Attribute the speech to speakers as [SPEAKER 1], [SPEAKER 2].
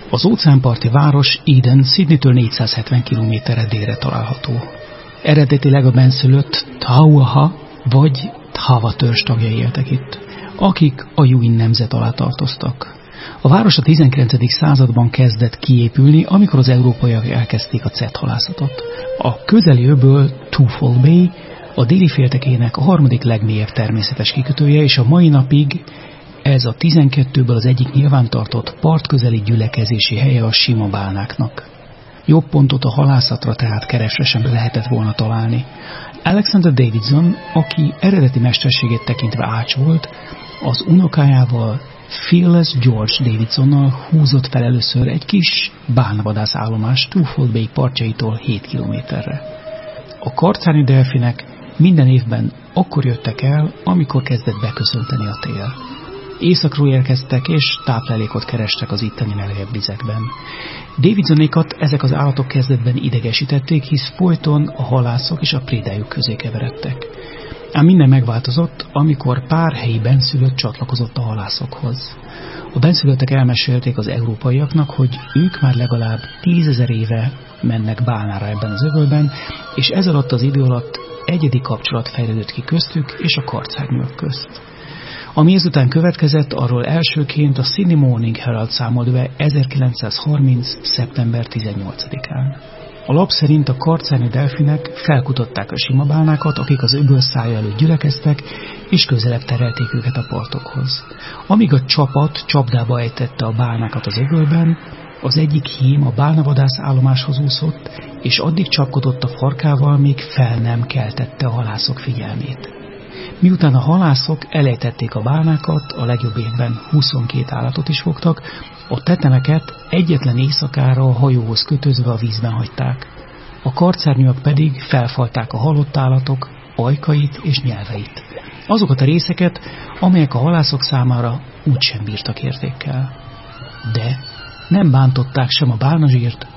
[SPEAKER 1] Az óceánparti város Eden Sydneytől 470 km-re délre található. Eredetileg a bennszülött Tauaha vagy Thava törzs tagjai éltek itt, akik a Yuin nemzet alá tartoztak. A város a 19. században kezdett kiépülni, amikor az európaiak elkezdték a cethalászatot. A közeli öböl Twofold Bay a déli féltekének a harmadik legmélyebb természetes kikötője, és a mai napig ez a 12-ből az egyik nyilvántartott partközeli gyülekezési helye a sima bálnáknak. Jobb pontot a halászatra tehát keresve sem lehetett volna találni. Alexander Davidson, aki eredeti mesterségét tekintve ács volt, az unokájával, Phyllis George Davidsonnal húzott fel először egy kis bálnavadász állomás Twofold Bay partjaitól 7 kilométerre. A karcáni delfinek minden évben akkor jöttek el, amikor kezdett beköszönteni a tél. Északról érkeztek és táplálékot kerestek az itteni melegebb vizekben. Davidsonékat ezek az állatok kezdetben idegesítették, hisz folyton a halászok és a prédájuk közé keveredtek. Ám minden megváltozott, amikor pár helyi bennszülött csatlakozott a halászokhoz. A bennszülöttek elmesélték az európaiaknak, hogy ők már legalább 10 000 éve mennek bálnára ebben az öbölben, és ez alatt az idő alatt egyedi kapcsolat fejlődött ki köztük és a karcárnyak közt. Ami ezután következett, arról elsőként a Sydney Morning Herald számolt be 1930. szeptember 18-án. A lap szerint a karcáni delfinek felkutatták a sima bálnákat, akik az öböl szája előtt gyülekeztek, és közelebb terelték őket a partokhoz. Amíg a csapat csapdába ejtette a bálnákat az öbölben, az egyik hím a bálnavadász állomáshoz úszott, és addig csapkodott a farkával, míg fel nem keltette a halászok figyelmét. Miután a halászok elejtették a bálnákat, a legjobb évben 22 állatot is fogtak, a tetemeket egyetlen éjszakára a hajóhoz kötözve a vízben hagyták. A karcárnyak pedig felfalták a halott állatok ajkait és nyelveit. Azokat a részeket, amelyek a halászok számára úgysem bírtak értékkel. De nem bántották sem a bálnazsírt,